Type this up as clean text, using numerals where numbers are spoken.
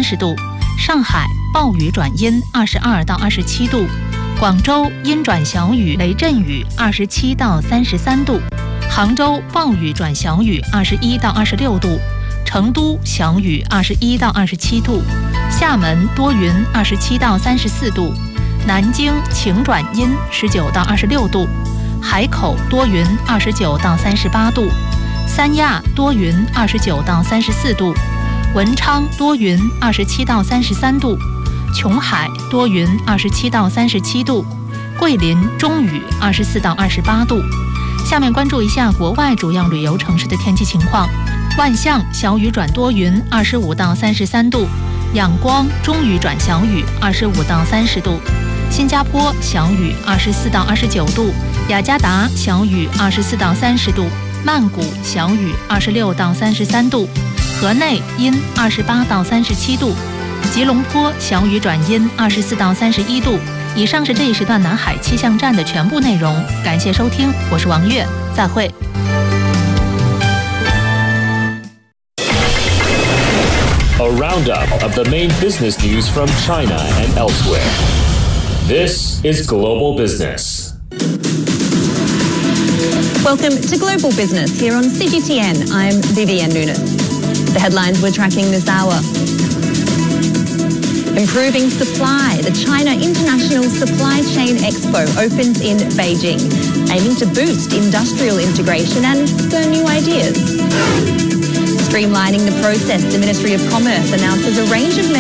30度；上海暴雨转阴22到27度；广州阴转小雨雷阵雨27到33度；杭州暴雨转小雨21到26度；成都小雨21到27度；厦门多云27到34度；南京晴转阴19到26度；海口多云29到38度；三亚多云29到34度；文昌多云27到33度；琼海多云27到37度；桂林中雨24到28度。下面关注一下国外主要旅游城市的天气情况。万象小雨转多云25到33度；仰光中雨转小雨25到30度；新加坡小雨24到29度；雅加达小雨24到30度；曼谷小雨26到33度；河内阴28到37度；吉隆坡小雨转阴24到31度。以上是这一时段南海气象站的全部内容，感谢收听，我是王悦，再会。 A roundup of the main business news from China and elsewhere. This is Global Business. Welcome to Global Business here on CGTN. I'm Vivienne Nunes. The headlines we're tracking this hour. Improving supply. The China International Supply Chain Expo opens in Beijing, aiming to boost industrial integration and spur new ideas. Streamlining the process, the Ministry of Commerce announces a range of measures